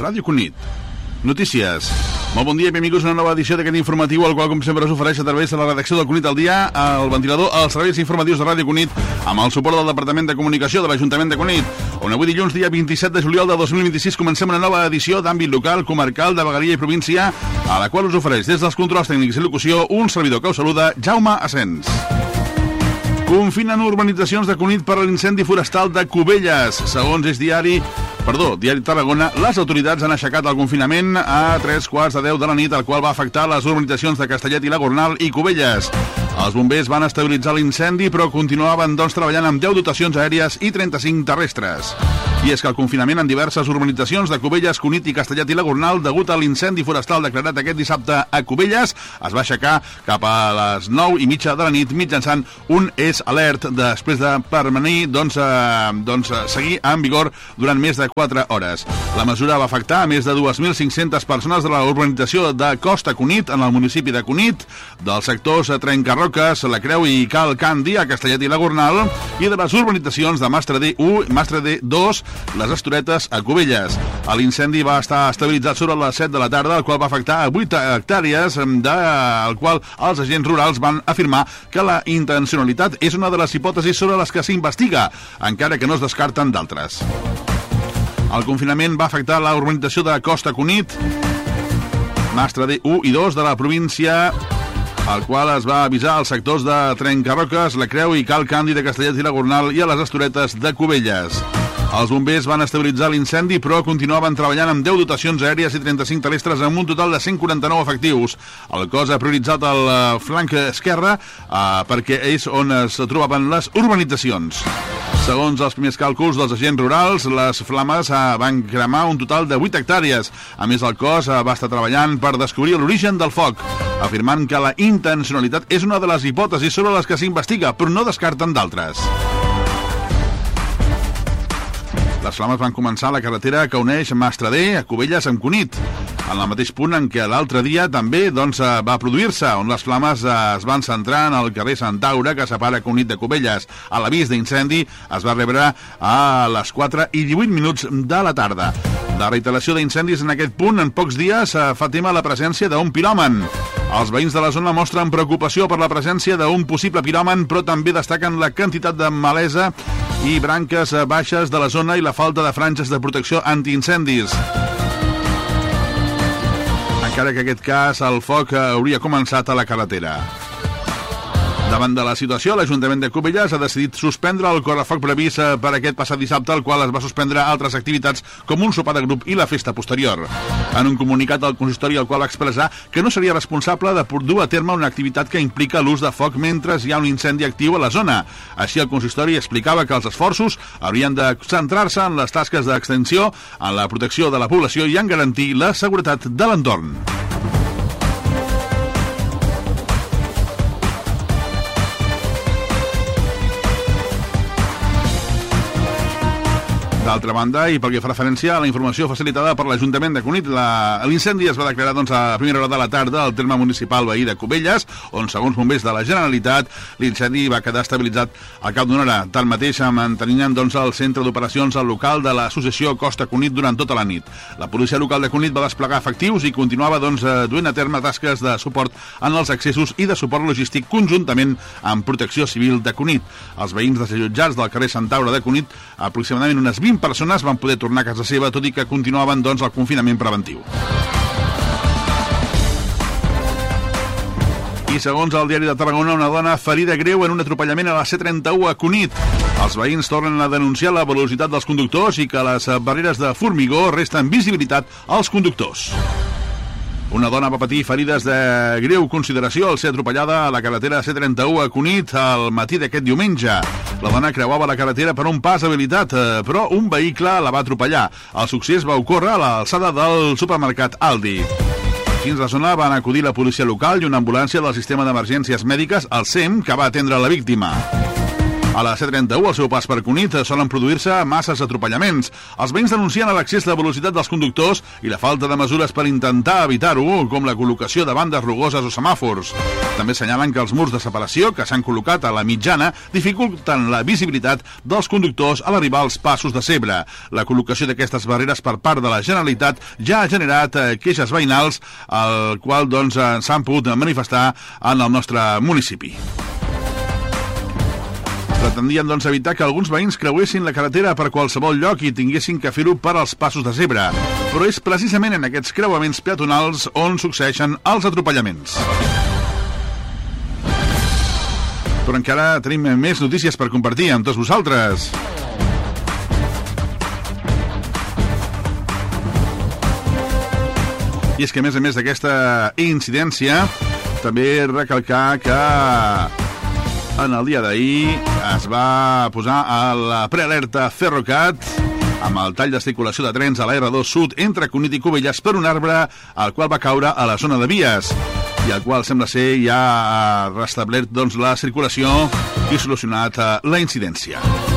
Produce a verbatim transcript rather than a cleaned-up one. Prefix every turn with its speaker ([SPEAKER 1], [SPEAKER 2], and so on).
[SPEAKER 1] Ràdio Cunit. Notícies. Molt bon dia i benvinguts a una nova edició d'aquest informatiu, el qual, com sempre, us ofereix a través de la redacció del Cunit al dia, el ventilador, els serveis informatius de Ràdio Cunit, amb el suport del Departament de Comunicació de l'Ajuntament de Cunit, on avui dilluns, dia vint-i-set de juliol de dos mil vint-i-sis, comencem una nova edició d'àmbit local, comarcal, de vegueria i província, a la qual us ofereix des dels controls tècnics i locució un servidor que us saluda, Jaume Asens. Confinen urbanitzacions de Cunit per l'incendi forestal de Cubelles. Segons És Diari, perdó, Diari Tarragona, les autoritats han aixecat el confinament a tres quarts de deu de la nit, el qual va afectar les urbanitzacions de Castellet i la Gornal i Cubelles. Els bombers van estabilitzar l'incendi, però continuaven doncs treballant amb deu dotacions aèries i trenta-cinc terrestres. I és que el confinament en diverses urbanitzacions de Cubelles, Cunit i Castellet i la Gornal, degut a l'incendi forestal declarat aquest dissabte a Cubelles, es va aixecar cap a les nou i mitja de la nit mitjançant un S Alert, després de permanir, doncs, eh, doncs, seguir en vigor durant més de quatre hores. La mesura va afectar a més de dues mil cinc-centes persones de la urbanització de Costa Cunit, en el municipi de Cunit, dels sectors Trencarroques, La Creu i Cal Candi, a Castellet i la Gornal, i de les urbanitzacions de Mastre D u i Mastre D dos, les Estoretes, a Cubelles. L'incendi va estar estabilitzat sobre les set de la tarda, el qual va afectar a vuit hectàrees, del qual els agents rurals van afirmar que la intencionalitat és una de les hipòtesis sobre les que s'investiga, encara que no es descarten d'altres. El confinament va afectar la urbanització de Costa Cunit, Mastre D u i dos de la província, el qual es va avisar als sectors de Trencarroques, La Creu i Cal Candi de Castellet i la Gornal i a les Estoretes de Cubelles. Els bombers van estabilitzar l'incendi, però continuaven treballant amb deu dotacions aèries i trenta-cinc terrestres amb un total de cent quaranta-nou efectius. El cos ha prioritzat el flanc esquerre eh, perquè és on es trobaven les urbanitzacions. Segons els primers càlculs dels agents rurals, les flames eh, van cremar un total de vuit hectàrees. A més, el cos eh, va estar treballant per descobrir l'origen del foc, afirmant que la intencionalitat és una de les hipòtesis sobre les que s'investiga, però no descarten d'altres. Les flames van començar a la carretera que uneix Mastre D a Cubelles amb Cunit, en el mateix punt en què l'altre dia també doncs, va produir-se, on les flames es van centrar en el carrer Santaura, que separa Cunit de Cubelles. A l'avís d'incendi es va rebre a les quatre i divuit minuts de la tarda. La reiteració d'incendis en aquest punt, en pocs dies, fa tema la presència d'un piròman. Els veïns de la zona mostren preocupació per la presència d'un possible piròman, però també destaquen la quantitat de malesa i branques baixes de la zona i la falta de franges de protecció antiincendis. Encara que en aquest cas el foc hauria començat a la carretera. Davant de la situació, l'Ajuntament de Cubelles ha decidit suspendre el correfoc previst per aquest passat dissabte, el qual es va suspendre altres activitats com un sopar de grup i la festa posterior. En un comunicat del consistori, el qual va expressar que no seria responsable de dur a terme una activitat que implica l'ús de foc mentre hi ha un incendi actiu a la zona. Així, el consistori explicava que els esforços haurien de centrar-se en les tasques d'extensió, en la protecció de la població i en garantir la seguretat de l'entorn. D'altra banda, i pel que fa referència a la informació facilitada per l'Ajuntament de Cunit, l'incendi es va declarar doncs, a primera hora de la tarda al terme municipal veí de Cubelles, on, segons bombers de la Generalitat, l'incendi va quedar estabilitzat al cap d'una hora. Tanmateix, mantenien doncs, el centre d'operacions al local de l'associació Costa Cunit durant tota la nit. La policia local de Cunit va desplegar efectius i continuava doncs, duent a terme tasques de suport en els accessos i de suport logístic conjuntament amb Protecció Civil de Cunit. Els veïns desallotjats del carrer Santaura de Cunit, aproximadament unes vint persones van poder tornar a casa seva, tot i que continuaven doncs, el confinament preventiu. I segons el Diari de Tarragona, una dona ferida greu en un atropellament a la C trenta-u a Cunit. Els veïns tornen a denunciar la velocitat dels conductors i que les barreres de formigó resten visibilitat als conductors. Una dona va patir ferides de greu consideració al ser atropellada a la carretera C trenta-u a Cunit al matí d'aquest diumenge. La dona creuava la carretera per un pas habilitat, però un vehicle la va atropellar. El succés va ocórrer a l'alçada del supermercat Aldi. Fins a la zona van acudir la policia local i una ambulància del sistema d'emergències mèdiques, el S E M, que va atendre la víctima. A la C trenta-u, al seu pas per Cunit, solen produir-se masses atropellaments. Els veïns denuncien l'excés de velocitat dels conductors i la falta de mesures per intentar evitar-ho, com la col·locació de bandes rugoses o semàfors. També assenyalen que els murs de separació que s'han col·locat a la mitjana dificulten la visibilitat dels conductors a l'arribar als passos de Cebre. La col·locació d'aquestes barreres per part de la Generalitat ja ha generat eh, queixes veïnals, al qual doncs, eh, s'han pogut manifestar en el nostre municipi. Pretendien doncs, evitar que alguns veïns creuessin la carretera per qualsevol lloc i tinguessin que fer-ho per als passos de Cebre. Però és precisament en aquests creuaments peatonals on succeeixen els atropellaments. Però encara tenim més notícies per compartir amb tots vosaltres. I és que, a més a més d'aquesta incidència, també recalcar que en el dia d'ahir es va posar a la prealerta Ferrocat amb el tall de circulació de trens a la erre dos Sud entre Cunit i Cubelles per un arbre el qual va caure a la zona de vies i el qual sembla ser ja ha restablert doncs, la circulació i solucionat la incidència.